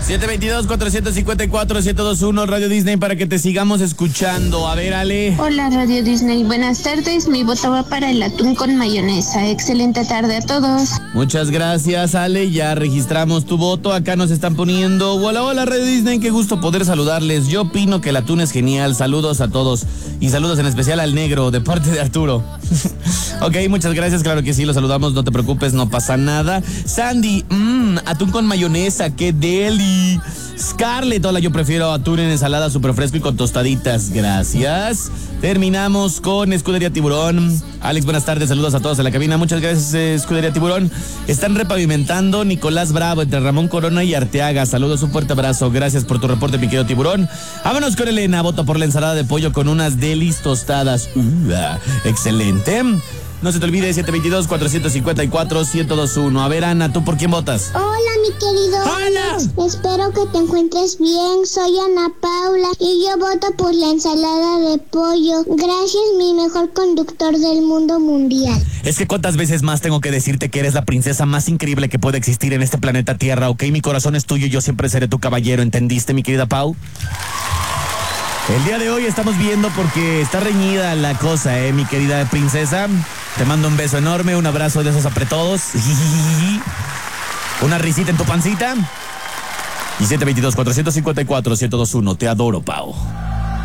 722-454-1021 Radio Disney para que te sigamos escuchando. A ver, Ale. Hola, Radio Disney. Buenas tardes. Mi voto va para el atún con mayonesa. Excelente tarde a todos. Muchas gracias, Ale. Ya registramos tu voto. Acá nos están poniendo. Hola, hola, Radio Disney. Qué gusto poder saludarles. Yo opino que el atún es genial. Saludos a todos. Y saludos en especial al negro, de parte de Arturo. Ok, muchas gracias. Claro que sí, lo saludamos. No te preocupes, no pasa nada. Sandy, atún con mayonesa. Qué deli. Scarlett, hola, yo prefiero atún en ensalada súper fresco y con tostaditas. Gracias. Terminamos con Escudería Tiburón. Alex, buenas tardes, saludos a todos en la cabina. Muchas gracias, Escudería Tiburón. Están repavimentando Nicolás Bravo entre Ramón Corona y Arteaga. Saludos, un fuerte abrazo. Gracias por tu reporte, mi querido Tiburón. Vámonos con Elena. Voto por la ensalada de pollo con unas delis tostadas. Excelente. No se te olvide, 722-454-1021. A ver, Ana, ¿tú por quién votas? Hola, mi querido Alex. Espero que te encuentres bien. Soy Ana Paula y yo voto por la ensalada de pollo. Gracias, mi mejor conductor del mundo mundial. Es que cuántas veces más tengo que decirte que eres la princesa más increíble que puede existir en este planeta Tierra, ¿ok? Mi corazón es tuyo y yo siempre seré tu caballero, ¿entendiste, mi querida Pau? El día de hoy estamos viendo porque está reñida la cosa, mi querida princesa. Te mando un beso enorme, un abrazo de esos apretodos. Una risita en tu pancita. Y 722-454-1021. Te adoro, Pau.